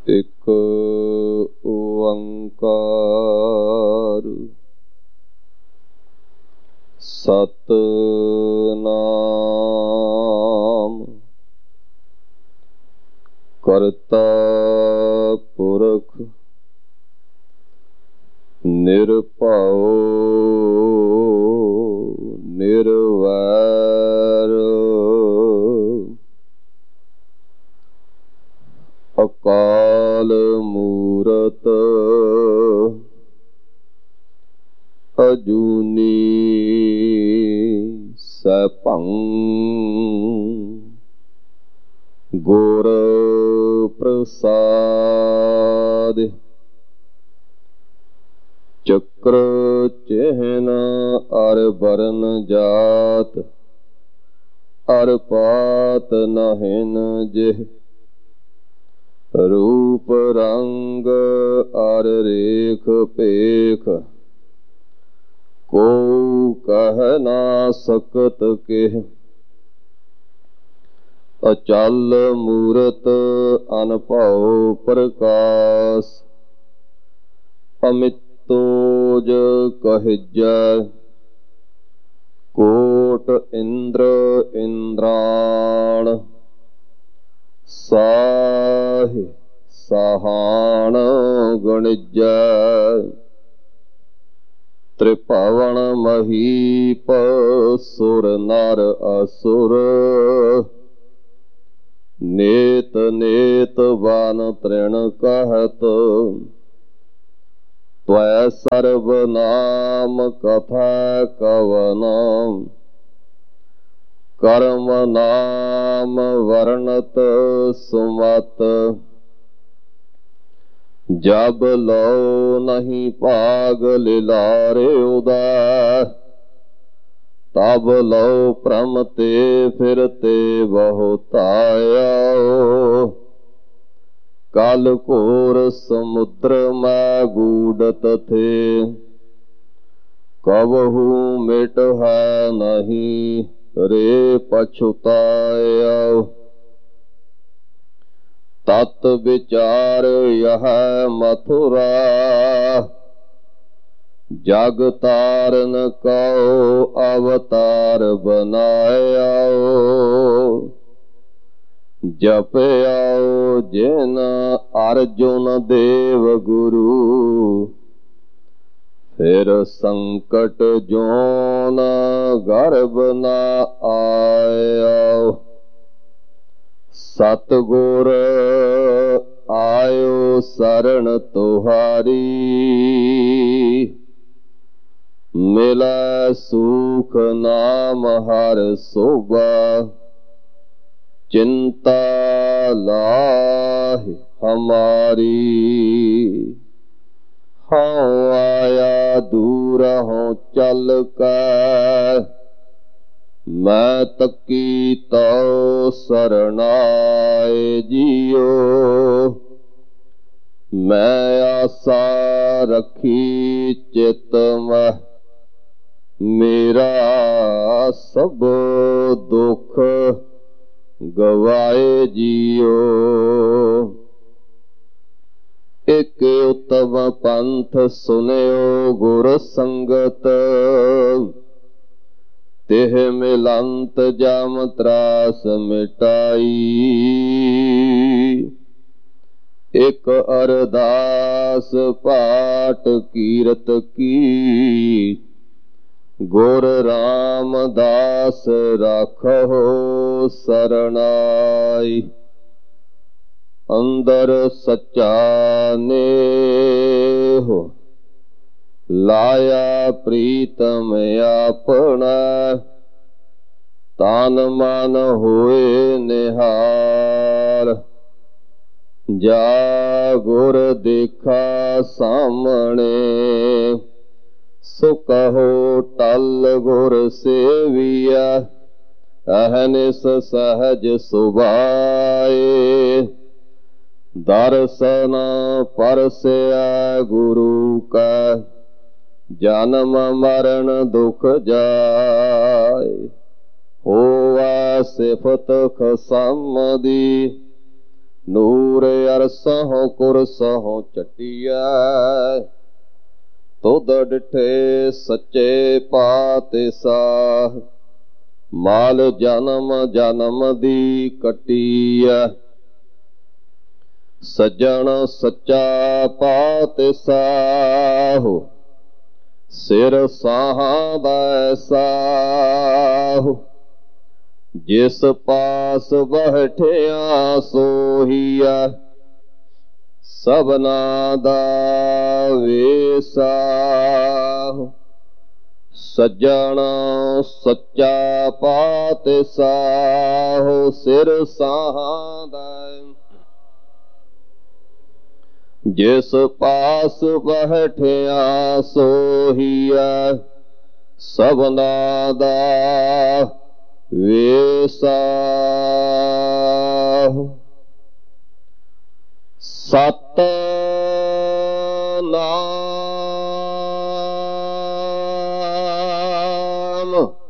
ਇੱਕ ਓੰਕਾਰ ਸਤਿਨਾਮ ਕਰਤਾ ਪੁਰਖ ਨਿਰਭਉ ਨਿਰਵੈਰ ਅਕਾਲ ਮੂਰਤ ਅਜੂਨੀ ਸੈਭੰ ਗੁਰ ਪ੍ਰਸਾਦਿ ਚੱਕਰ ਚਿਹਨ ਅਰ ਬਰਨ ਜਾਤ ਅਰ ਪਾਤ ਨਹਿਨ ਜਿਹ ਰੂਪ ਰੰਗ ਅਰ ਰੇਖ ਪੇਖ ਕੋ ਕਹਿ ਨਾ ਸਕਤ ਕਿਹ ਅਚਲ ਮੂਰਤ ਅਨਭਉ ਪ੍ਰਕਾਸ਼ ਅਮਿਤੋਜ ਕਹਿਜੈ ਕੋਟ ਇੰਦਰ ਇੰਦਰਾਣ ਸਾਹਿ ਸਾਹਾਣ ਗਣਿਜੈ ਤ੍ਰਿਭਵਨ ਮਹੀਪ ਸੁਰ ਨਰ ਅਸੁਰ ਨੇਤ ਨੇਤ ਬਨ ਤ੍ਰਿਣ ਕਹਿਤ ਤਵੈ ਸਰਬ ਨਾਮ ਕਥਾ ਕਵਨ ਕਰਮ ਨਾਮ ਵਰਣਤ ਸੁਮਤ ਜਬ ਲਉ ਨਹੀਂ ਭਾਗ ਲਿਲਾਰੇ ਉਦੈ ਤਬ ਲਉ ਭ੍ਰਮ ਤੇ ਫਿਰਤੇ ਬਹੁਤਾਇਆ ਕਲ ਘੋਰ ਸਮੁੰਦਰ ਮੈਂ ਗੂੜਤ ਥੇ ਕਬਹੂ ਮਿਟ ਹੈ ਨਹੀਂ ਰੇ ਪਛੁਤਾਇਆ ਤਤ ਵਿਚਾਰ ਯਹ ਮਥੁਰਾ ਜਗ ਤਾਰਨ ਕਉ ਅਵਤਾਰ ਬਨਾਇਆ ਜਪਿਆਉ ਜਿਨ ਅਰਜੁਨ ਦੇਵ ਗੁਰੂ ਫਿਰ ਸੰਕਟ ਜੋਨ ਗਰਭ ਨ ਆਇਆ ਸਤਿਗੁਰ ਆਇਓ ਸਰਣ ਤੁਹਾਰੀ ਮਿਲੈ ਸੂਖ ਨਾਮ ਹਰ ਸੋਭਾ ਚਿੰਤਾ ਲਾਹਿ ਹਮਾਰੀ ਹਉ ਆਇਆ ਦੂਰਹੁ ਚੱਲ ਕੈ ਮੈਂ ਤੱਕੀ ਤਉ ਸਰਣਾਏ ਜੀਓ ਮੈਂ ਆਸਾ ਰੱਖੀ ਚਿਤ ਮਹਿ ਮੇਰਾ ਸਭ ਦੁਖ ਗਵਾਏ ਜੀਓ ਇਕ ਉਤਮ ਪੰਥ ਸੁਨਿਓ ਗੁਰ ਸੰਗਤ ਤਿਹ ਮਿਲੰਤ ਜਮ ਤਰਾਸ ਮਿਟਾਈ ਇਕ ਅਰਦਾਸ ਪਾਠ ਕੀਰਤ ਕੀ ਗੁਰ ਰਾਮਦਾਸ ਰਾਖੋ ਸਰਣਾਈ ਅੰਦਰ ਸੱਚਾ ਨੇਹੁ ਲਾਇਆ ਪ੍ਰੀਤਮ ਆਪਣਾ ਤਨ ਮਨ ਹੋਏ ਨਿਹਾਲ ਜਾ ਗੁਰ ਦੇਖਾ ਸਾਹਮਣੇ ਸੋ ਕਹੋ ਟਲ ਗੁਰ ਸੇਵੀਆ ਅਹਨਿਸ ਸਹਜ ਸੁਭਾਏ ਦਰਸ਼ਨ ਪਰਸਿਆ ਗੁਰੂ ਕਾ ਜਨਮ ਮਰਨ ਦੁਖ ਜਾਏ ਹੋਵਾ ਸਿਫਤ ਖਸਮ ਦੀ ਨੂਰ ਅਰਸਹੁ ਕੁਰਸਹੁ ਚਟੀਐ। ਤੁਧ ਡਿਠੇ ਸੱਚੇ ਪਾਤਿਸਾਹ, ਮਾਲ ਜਨਮ ਜਨਮ ਦੀ ਕੱਟੀਐ। ਸੱਜਣ ਸੱਚਾ ਪਾਤਿਸਾਹੁ, ਸਿਰ ਸਾਹਾਂ ਬੈਸਾਹੁ। ਜਿਸ ਪਾਸ ਬੈਠਿਆ ਸੋਹੀਐ, ਸਭਨਾ ਦਾ ਵੇਸਾਹੁ। ਸੱਜਣ ਸੱਚਾ ਪਾਤਿਸਾਹੁ, ਸਿਰ ਸਾਹਾਂ ਦਾ। ਜਿਸ ਪਾਸ ਬੈਠਿਆ ਸੋਹੀਐ, ਸਭਨਾ ਦਾ ਵੇਸਾਹੁ। ਸਤਿਨਾਮ